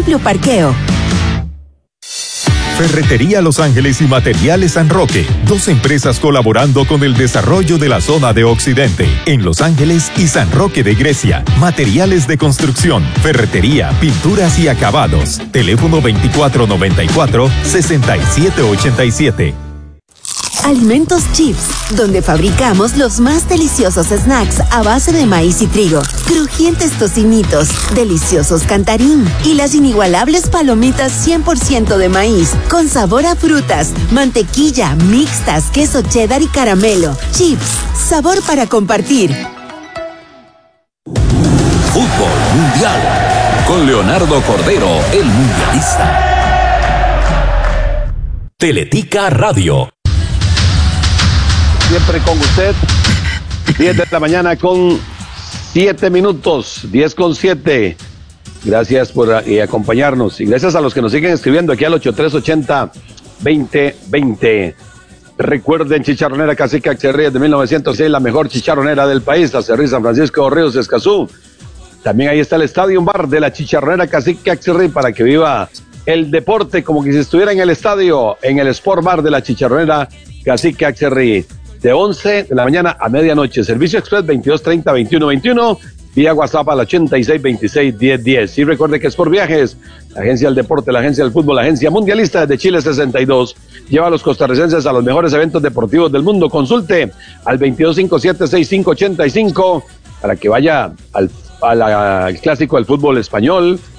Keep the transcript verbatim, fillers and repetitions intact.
amplio parqueo. Ferretería Los Ángeles y Materiales San Roque, dos empresas colaborando con el desarrollo de la zona de Occidente, en Los Ángeles y San Roque de Grecia. Materiales de construcción, ferretería, pinturas y acabados. Teléfono veinticuatro noventa y cuatro, sesenta y siete ochenta y siete. Alimentos Chips, donde fabricamos los más deliciosos snacks a base de maíz y trigo, crujientes tocinitos, deliciosos cantarín y las inigualables palomitas cien por ciento de maíz, con sabor a frutas, mantequilla, mixtas, queso cheddar y caramelo. Chips, sabor para compartir. Fútbol Mundial, con Leonardo Cordero, el mundialista. Teletica Radio. Siempre con usted, diez de la mañana con siete minutos, diez con siete. Gracias por eh, acompañarnos y gracias a los que nos siguen escribiendo aquí al ocho tres ochenta, veinte veinte. Recuerden, Chicharronera Cacique Acherrí de mil novecientos seis, la mejor chicharronera del país, Acherrí San Francisco de Ríos Escazú. También ahí está el Estadio Bar de la Chicharronera Cacique Acherrí para que viva el deporte como que si estuviera en el estadio, en el Sport Bar de la Chicharronera Cacique Acherrí. De once de la mañana a medianoche. Servicio Express veintidós treinta, veintiuno veintiuno. Vía WhatsApp al ochenta y seis veintiséis, diez diez. Y recuerde que es por viajes. La agencia del deporte, la agencia del fútbol, la agencia mundialista desde Chile sesenta y dos. Lleva a los costarricenses a los mejores eventos deportivos del mundo. Consulte al veintidós cincuenta y siete, sesenta y cinco ochenta y cinco para que vaya al, al, al clásico del fútbol español.